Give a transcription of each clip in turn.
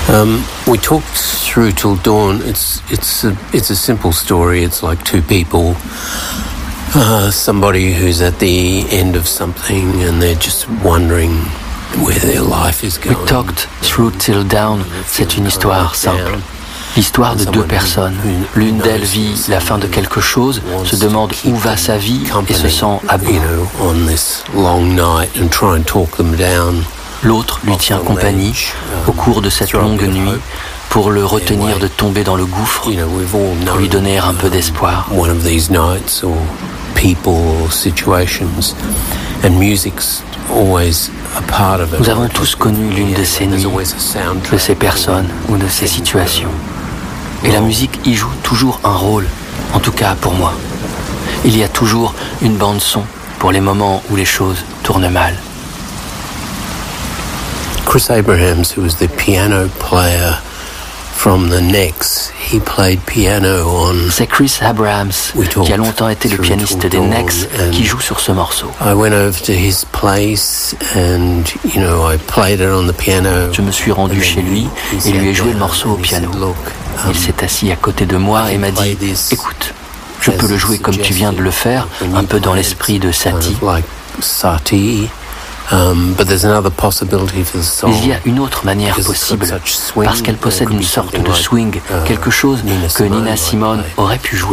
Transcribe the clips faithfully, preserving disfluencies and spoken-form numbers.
Um, we talked through till dawn. It's it's a, it's a simple story. It's like two people, uh, somebody who's at the end of something and they're just wondering where their life is going. We talked through till dawn. C'est une histoire simple. L'histoire de deux personnes. L'une d'elles vit la fin de quelque chose, se demande où va sa vie et se sent à bout. L'autre lui tient compagnie au cours de cette longue nuit pour le retenir de tomber dans le gouffre, pour lui donner un peu d'espoir. Nous avons tous connu l'une de ces nuits, de ces personnes ou de ces situations. Et la musique y joue toujours un rôle, en tout cas pour moi. Il y a toujours une bande-son pour les moments où les choses tournent mal. Chris Abrahams, who was the piano player from the Necks, he played piano on. C'est Chris Abrahams qui a longtemps été le pianiste des Necks qui joue sur ce morceau. I went over to his place and you know I played it on the piano. Je me suis rendu chez lui et lui ai joué le morceau au piano. Il s'est assis à côté de moi et m'a dit « Écoute, je peux le jouer comme tu viens de le faire, un peu dans l'esprit de Satie. Mais il y a une autre manière possible, parce qu'elle possède une sorte de swing, quelque chose que Nina Simone aurait pu jouer. »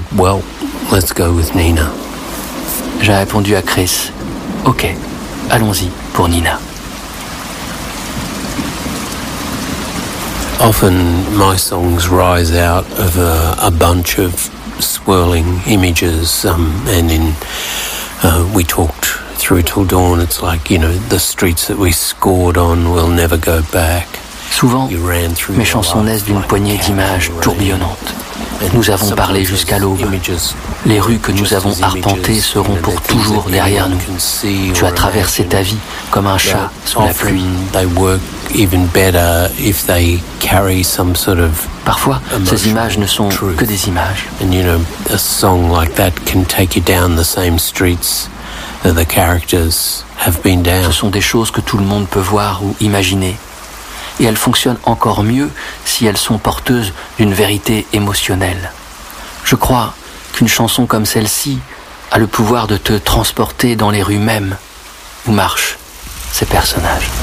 J'ai répondu à Chris « Ok, allons-y pour Nina. » Often my songs rise out of a, a bunch of swirling images, um, and in uh, we talked through till dawn. It's like, you know, the streets that we scored on will never go back. Souvent, mes chansons naissent d'une poignée d'images tourbillonnantes. Nous avons parlé jusqu'à l'aube. Les rues que nous avons arpentées seront pour toujours derrière nous. Tu as traversé ta vie comme un chat sous la pluie. Parfois, ces images ne sont que des images. Ce sont des choses que tout le monde peut voir ou imaginer. Et elles fonctionnent encore mieux si elles sont porteuses d'une vérité émotionnelle. Je crois qu'une chanson comme celle-ci a le pouvoir de te transporter dans les rues mêmes où marchent ces personnages.